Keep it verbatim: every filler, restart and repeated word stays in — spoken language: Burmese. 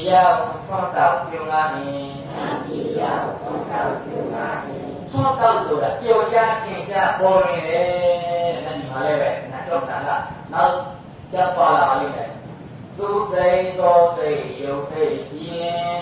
ရောက်ထွန်းတောက်ပြုံလာရင်နတ်ပြည်ရောက်ထွန်းတောက်ပြုံလာရင်ထွန်းတောက်ဆိုတာပျော်ရှားထင်ရှားပေါ်နေတယ်တဲ့ဒီမှာလည်းပဲနတ်တော်တန်လာနောက်ကြပါလာလိမ့်မယ်သူစိတ်သောစိတ်ယုတ်သိခြင်း